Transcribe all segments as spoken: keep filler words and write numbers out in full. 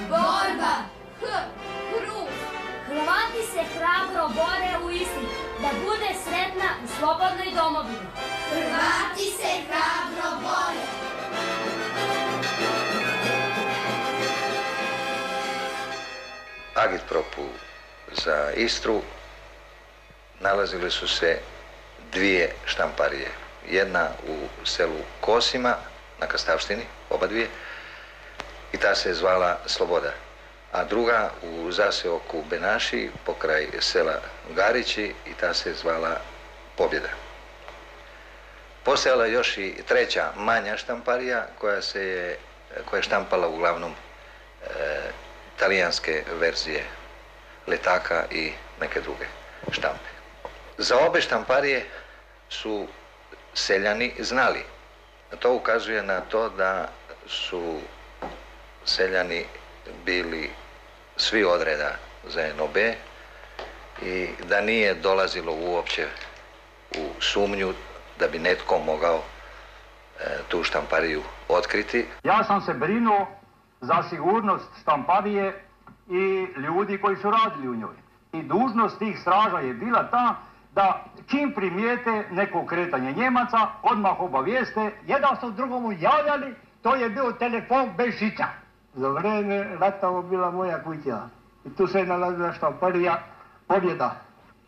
Borba. H. Hrus. Hrvati se hrabro bore u Istri da bude sretna u slobodnoj domovini. Hrvati se hrabro bore. Agitpropu za Istru nalazile su se dvije štamparije. Jedna u selu Kosima, na Kastavštini, oba dvije, i ta se zvala Sloboda. A druga u zaseoku Benaši, pokraj sela Garići, i ta se zvala Pobjeda. Postojala još i treća manja štamparija koja se je, koja je štampala uglavnom e, talijanske verzije letaka i neke druge štampe. Za obe štamparije su seljani znali. To ukazuje na to da su seljani bili svi odreda za en o be i da nije dolazilo uopće u sumnju da bi netko mogao e, tu štampariju otkriti. Ja sam se brinuo za sigurnost štamparije i ljudi koji su radili u njoj. I dužnost tih straža je bila ta da čim primijete neko kretanje Njemaca, odmah obavijeste, jedan su drugomu javljali, to je bio telefon bez žica. Za vreme rata ovo bila moja kuća i tu se je nalazila štamparija Pobjeda.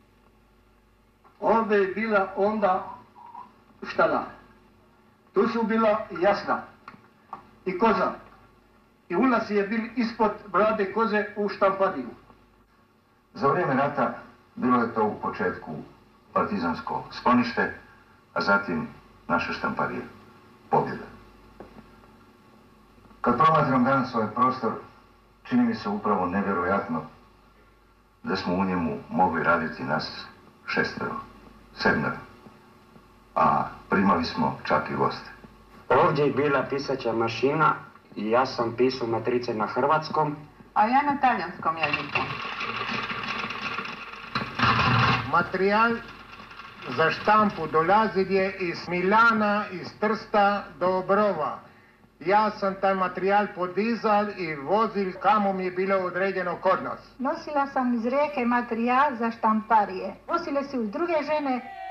Ovdje je bila onda štala. Tu su bila Jasna i Koza. I ulaz je bil ispod brade koze u štampariju. Za vrijeme rata bilo je to u početku partizansko sklonište, a zatim naše štamparije Pobjeda. Kad promatram danas ovaj prostor, čini mi se upravo nevjerojatno da smo u njemu mogli raditi nas šestero, sedmero, a primali smo čak i goste. Ovdje je bila pisaća mašina i ja sam pisao matrice na hrvatskom, a ja na talijanskom jeziku. Materijal za štampu dolazil je iz Milana, iz Trsta do Obrova. Ja sam taj materijal podizal i vozil kamo mi je bilo određeno kod nas. Nosila sam iz Rijeke materijal za štamparije. Nosile su i druge žene.